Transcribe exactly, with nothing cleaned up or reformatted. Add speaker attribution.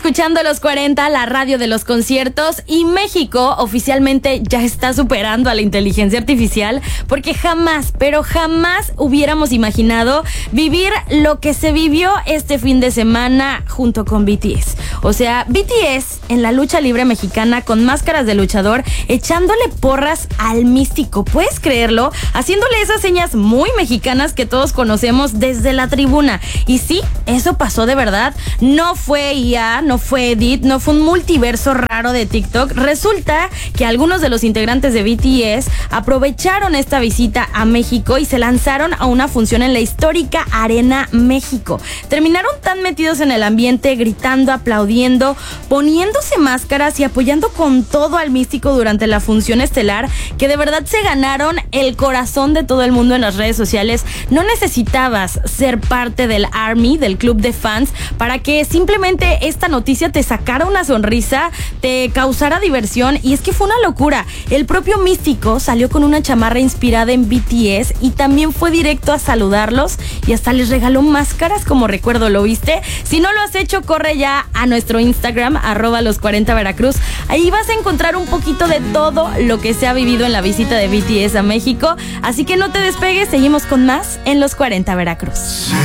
Speaker 1: escuchando Los cuarenta, la radio de los conciertos, y México oficialmente ya está superando a la inteligencia artificial, porque jamás, pero jamás hubiéramos imaginado vivir lo que se vivió este fin de semana junto con B T S. O sea, B T S en la lucha libre mexicana con máscaras de luchador, echándole porras al Místico, ¿puedes creerlo? Haciéndole esas señas muy mexicanas que todos conocemos desde la tribuna. Y sí, eso pasó de verdad. No fue I A, no fue edit, no fue un multiverso raro de TikTok. Resulta que algunos de los integrantes de B T S aprovecharon esta visita a México y se lanzaron a una función en la histórica Arena México. Terminaron tan metidos en el ambiente, gritando, aplaudiendo, poniéndose máscaras y apoyando con todo al Místico durante la función estelar, que de verdad se ganaron el corazón de todo el mundo en las redes sociales. No necesitabas ser parte del ARMY, del club de fans, para que simplemente esta noticia te sacara una sonrisa, te causara diversión. Y es que fue una locura. El propio Místico salió con una chamarra inspirada en B T S y también fue directo a saludarlos y hasta les regaló máscaras como recuerdo. ¿Lo viste? Si no lo has hecho, corre ya a nuestro Instagram, arroba los cuarenta Veracruz. Ahí vas a encontrar un poquito de todo lo que se ha vivido en la visita de B T S a México. Así que no te despegues, seguimos con más en Los cuarenta Veracruz.